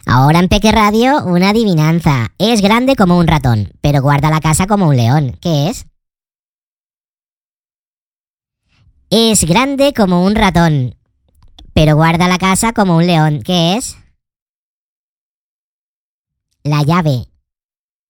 Ahora en Peque Radio, una adivinanza. Es grande como un ratón, pero guarda la casa como un león. ¿Qué es? Es grande como un ratón, pero guarda la casa como un león. ¿Qué es? La llave.